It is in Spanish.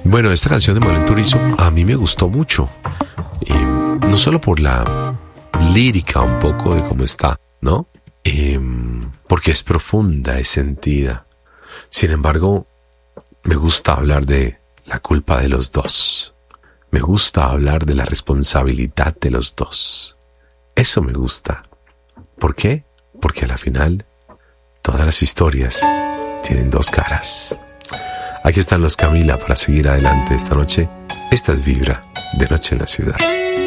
Bueno, esta canción de Manuel Turizo a mí me gustó mucho. Y no solo por la lírica un poco de cómo está, ¿no? Porque es profunda, es sentida. Sin embargo, me gusta hablar de la culpa de los dos. Me gusta hablar de la responsabilidad de los dos. Eso me gusta. ¿Por qué? Porque a la final, todas las historias tienen dos caras. Aquí están los Camila para seguir adelante esta noche. Esta es Vibra, de Noche en la Ciudad.